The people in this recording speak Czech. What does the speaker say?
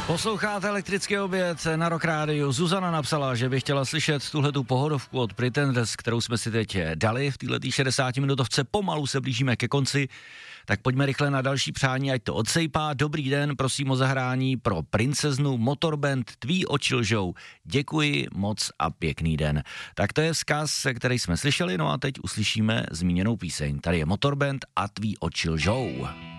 Posloucháte Elektrický oběd na Rock Rádiu. Zuzana napsala, že by chtěla slyšet tuhletu pohodovku od Pretenders, kterou jsme si teď dali v této 60-minutovce. Pomalu se blížíme ke konci, tak pojďme rychle na další přání, ať to odsejpá. Dobrý den, prosím o zahrání pro princeznu Motorband Tví oči lžou. Děkuji moc a pěkný den. Tak to je vzkaz, který jsme slyšeli, no a teď uslyšíme zmíněnou píseň. Tady je Motorband a Tví oči lžou.